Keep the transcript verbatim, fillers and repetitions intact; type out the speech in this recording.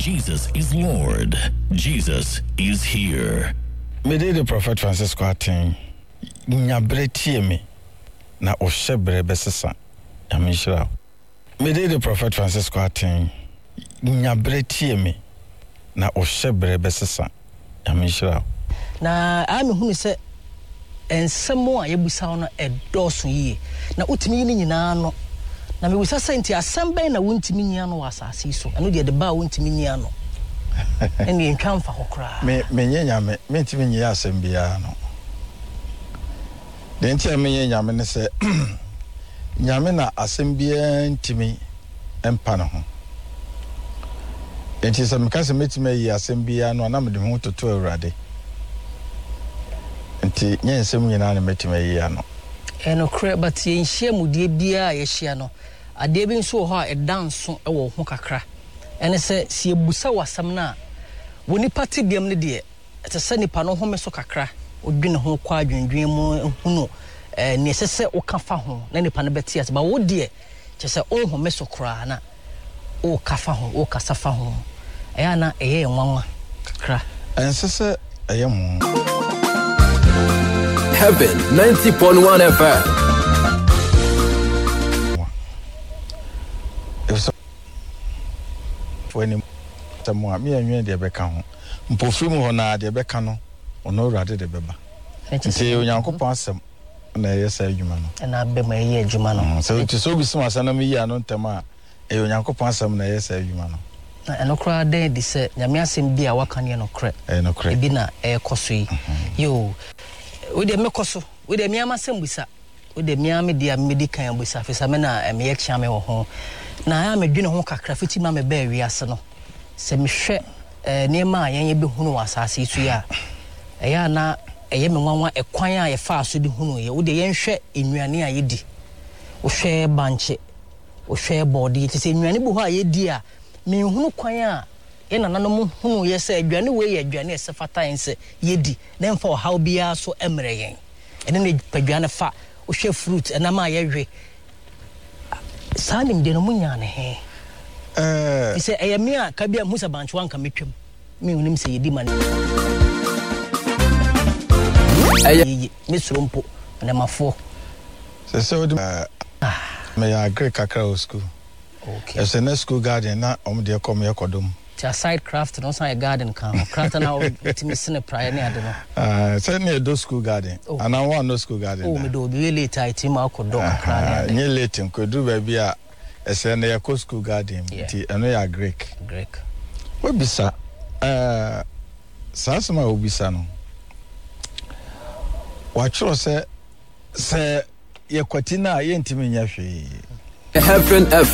Jesus is Lord. Jesus is here. Me dey the Prophet Francisco aten. Nyabre tie me na ohyebre besesa. Yamishira. Me dey the Prophet Francisco aten. Nyabre tie me na ohyebre besesa. Yamishira. Na ami hunu se ensemo a yebusa no edoso yie. Na utimi ni nyina no. Na me wisa senti asembe na wontimi nyia no wasase so. Eno de de ba wontimi nyia no. Eni entwamfa hokra. Me me nyanya me me ntimi nyia asembia no. Den tia me nyanya me ne se nyame na asembia ntimi empa no ho. Enti se me ka se metime yi asembia no na me de ho toto awurade. Enti nyensem nyina na metime yi ano. Eno kre but ye nhia mudie bia ye hia no. Ade bi nso ho a edanso e wo ho kakra. Ene se si ebusa wasam na woni pati biam ne de ete se nipa no ho me so kakra odwene ho kwa adwendwen mu hunu eh ne sese wo kafa ho na nipa ne beti ase ba wo de che se o ho me so kra na o kafa ho o kasafa ho eya na eye nwanwa kakra ensese eye mu Heaven ninety point one F M. When tamu me anwen de beka ho mpofiri mu ho na de beka no ono urade de beba nti onyankopon asem na yesa adwuma no na bema ye adwuma no so ti so bi sim asana me yi ano ntem a e onyankopon asem na yesa adwuma no na eno kra de di se nyame asem bi a waka ne no kra e no kra e bi na e koso yi yo we de mekoso we de miama asem busa we de miama dia medical busa fesa me na me ye kya me wo ho na ya medwene ho kakra fiti ma me ba wi ase no se me hwe eh niema yen ye be hunu wasase su ya eya na eye me nwanwa ekwan a ye fa so di hunu ye wo de yen hwe ennuane a ye di wo hwe banche wo hwe body ti se ennuane bu ho a ye di a me hunu kwan a ye nananom hunu ye se adwane we ye adwane se fata yen se ye di na mfa how bia so emre yen ene ne padwane fa wo hwe fruit enama ye hwe sanim de no munya ne he eh ise eyamia ka bia musa bancho anka metwam me unim se yedi man ayi mesrompo na mafo se se odi me ya agree kakra o school okay ese na school garden na om de kom ye kodom ta side craft no san garden kan craft na ultimate sine prayer ne ade no ah se na do school garden and I want no school garden oh me do be later itim akodom akra ne ade nye late nkodu ba bia ese na ye ko school garden ti eno ya greek greek we bisa eh sasema obisa no wa chiro se se ye kwatina ye ntimi nya hwe Heaven F